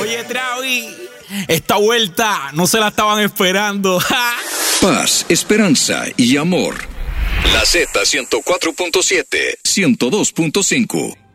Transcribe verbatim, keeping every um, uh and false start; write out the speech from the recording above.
Oye, Travi, esta vuelta no se la estaban esperando. Paz, esperanza y amor. La Z ciento cuatro punto siete, ciento dos punto cinco.